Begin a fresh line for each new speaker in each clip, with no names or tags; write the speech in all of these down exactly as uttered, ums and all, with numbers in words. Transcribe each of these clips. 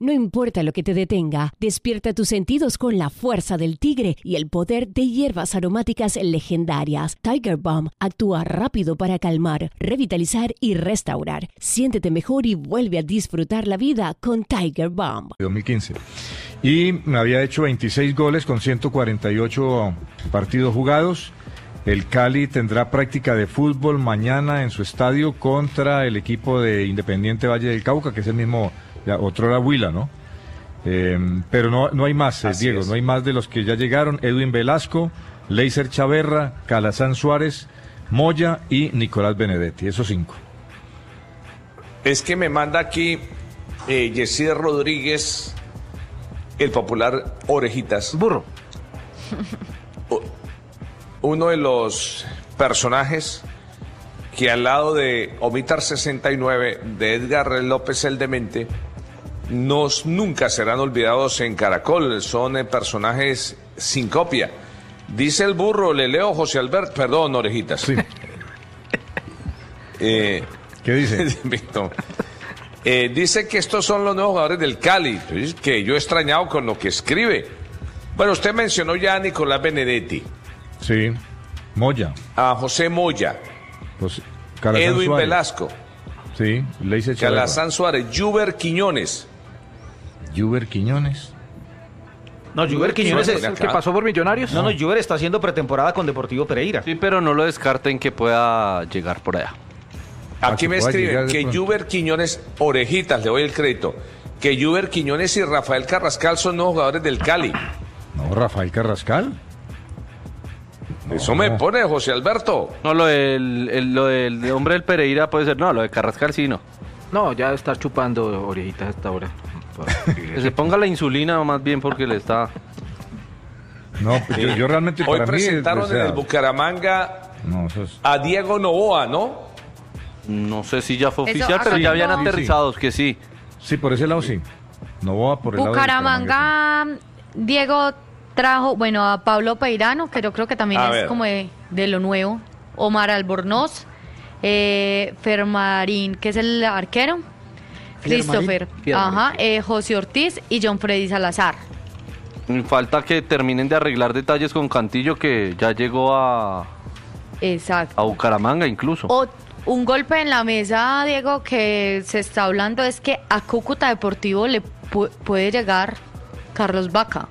No importa lo que te detenga, despierta tus sentidos con la fuerza del tigre y el poder de hierbas aromáticas legendarias. Tiger Balm actúa rápido para calmar, revitalizar y restaurar. Siéntete mejor y vuelve a disfrutar la vida con Tiger Balm.
dos mil quince. Y me había hecho veintiséis goles con ciento cuarenta y ocho partidos jugados. El Cali tendrá práctica de fútbol mañana en su estadio contra el equipo de Independiente Valle del Cauca, que es el mismo, otro era Huila, ¿no? Eh, pero no, no hay más, eh, Diego, es. no hay más de los que ya llegaron. Edwin Velasco, Leiser Chaverra, Calazán Suárez, Moya y Nicolás Benedetti, esos cinco.
Es que me manda aquí eh, Yesir Rodríguez, el popular Orejitas.
Burro.
Uno de los personajes que al lado de Omitar sesenta y nueve, de Edgar López el Demente, nos nunca serán olvidados en Caracol. Son eh, personajes sin copia. Dice el burro, le leo José Alberto, perdón, Orejitas.
Sí.
eh,
¿Qué dice?
eh, dice que estos son los nuevos jugadores del Cali, que yo he extrañado con lo que escribe. Bueno, usted mencionó ya a Nicolás Benedetti.
Sí, Moya.
A José Moya.
Pues,
Edwin
Suárez.
Velasco.
Sí, Leiser Chaverra.
Calazán Suárez. Juber Quiñones.
Juber Quiñones.
No, Juber Quiñones es el que pasó por Millonarios.
No, no, Juber está haciendo pretemporada con Deportivo Pereira.
Sí, pero no lo descarten que pueda llegar por allá.
Aquí me escriben que Juber Quiñones, Orejitas, le doy el crédito, que Juber Quiñones y Rafael Carrascal son nuevos jugadores del Cali.
No, Rafael Carrascal.
Eso me pone José Alberto.
No, lo del, el, lo del hombre del Pereira puede ser, no, lo de Carrascal sí, no.
No, ya está chupando Orejitas a esta hora.
Que se ponga la insulina más bien porque le está...
No, pues yo, yo realmente
Hoy
para
presentaron
mí, o sea,
en el Bucaramanga
no, eso es...
a Diego Novoa, ¿no?
No sé si ya fue
Eso,
oficial, pero
sí,
ya habían
sí,
aterrizados, que sí.
Sí, por ese lado sí. Novoa por el
Bucaramanga,
lado de Bucaramanga.
Diego trajo, bueno, a Pablo Peirano, que yo creo que también
A
es
ver.
como de, de lo nuevo. Omar Albornoz, eh, Fermarín, que es el arquero. Christopher, ajá, eh, José Ortiz y John Freddy Salazar.
Falta que terminen de arreglar detalles con Cantillo, que ya llegó a,
Exacto.
a Bucaramanga incluso.
O, un golpe en la mesa, Diego, que se está hablando es que a Cúcuta Deportivo le pu- puede llegar Carlos Vaca.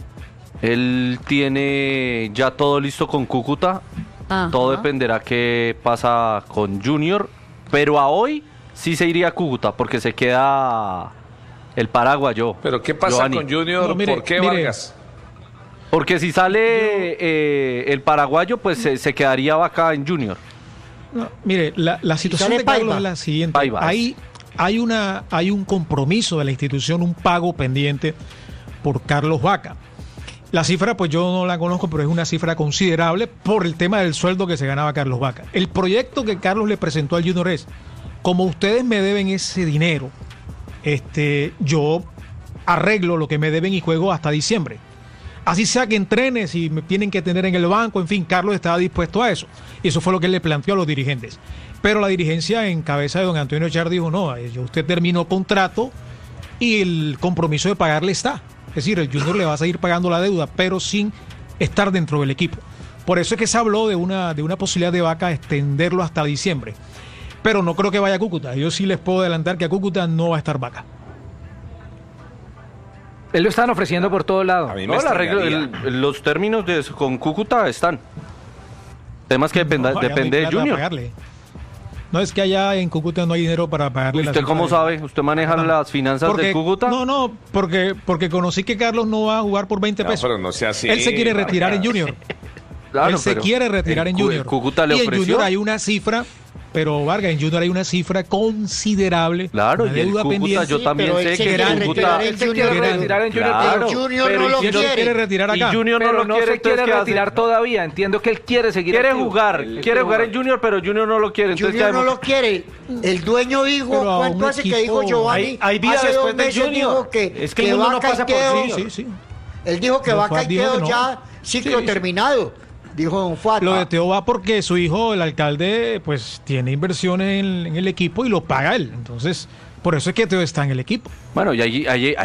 Él tiene ya todo listo con Cúcuta.
Ajá.
Todo dependerá qué pasa con Junior. Pero a hoy sí se iría a Cúcuta porque se queda el paraguayo.
Pero ¿qué pasa
Giovanni.
con Junior?
No, mire,
¿Por qué,
mire.
Vargas?
Porque si sale eh, el paraguayo, pues se, se quedaría Vaca en Junior.
No, mire, la, la situación
sale
de Carlos
Paiva.
es la siguiente.
Paiva.
Hay, hay, una, hay un compromiso de la institución, un pago pendiente por Carlos Vaca. La cifra, pues yo no la conozco, pero es una cifra considerable por el tema del sueldo que se ganaba Carlos Vaca. El proyecto que Carlos le presentó al Junior es, como ustedes me deben ese dinero, este, yo arreglo lo que me deben y juego hasta diciembre. Así sea que entrene, si me tienen que tener en el banco, en fin, Carlos estaba dispuesto a eso. Y eso fue lo que él le planteó a los dirigentes. Pero la dirigencia en cabeza de don Antonio Char dijo, no, yo- usted terminó contrato y el compromiso de pagarle está. Es decir, el Junior le va a seguir pagando la deuda, pero sin estar dentro del equipo. Por eso es que se habló de una, de una posibilidad de Vaca extenderlo hasta diciembre. Pero no creo que vaya a Cúcuta. Yo sí les puedo adelantar que a Cúcuta no va a estar Vaca.
Él lo están ofreciendo por todos lados.
A mí me
No, la regla-
extrañaría.
el- los términos de con Cúcuta están. Temas que dependa-
No, allá no hay
depende de
plata para
Junior.
pagarle. No es que allá en Cúcuta no hay dinero para pagarle la
¿Usted
cifra
cómo
de-
sabe? ¿Usted maneja
No,
las finanzas
porque-
de Cúcuta?
No, no, porque, porque conocí que Carlos no va a jugar por veinte
No,
pesos.
pero no sea así,
Él se quiere retirar
Vargas.
en Junior.
Claro,
Él se
pero
quiere retirar en
el Cu-
Junior.
el Cúcuta le
y en
ofreció.
Junior hay una cifra, pero Vargas, en Junior hay una cifra considerable.
Claro,
una
y el
deuda
Cúcuta
pendiente.
yo también
pero él
sé
se
que
quiere
el Cúcuta...
retirar en
Él se quiere
Junior,
retirar en Junior,
Claro,
pero Junior
pero
no
¿y
lo
si
Y él no
quiere.
quiere retirar
Y
acá.
Junior no
Pero
lo
no
quiere,
se quiere
entonces, ¿qué hace?
retirar todavía. Entiendo que él quiere seguir
Quiere
activo.
jugar,
Él
quiere jugar en Junior, pero Junior no lo quiere. Entonces,
Junior
¿qué
no
hacemos?
lo quiere. El dueño dijo,
Pero a
¿cuánto
un
hace que
equipo-
dijo Giovanni?
Hay- hay vida
hace dos
después del
meses
Junior.
dijo que,
Es que el mundo no
Vaca y
pasa por
Teo-
sí.
Sí, sí.
Él dijo que
No,
Vaca y
dijo
Teo
que no.
ya ciclo
Sí, sí.
terminado, dijo Don Fuata.
Lo de Teo va porque su hijo, el alcalde, pues tiene inversiones en, en el equipo y lo paga él. Entonces, por eso es que Teo está en el equipo.
Bueno, y allí, allí,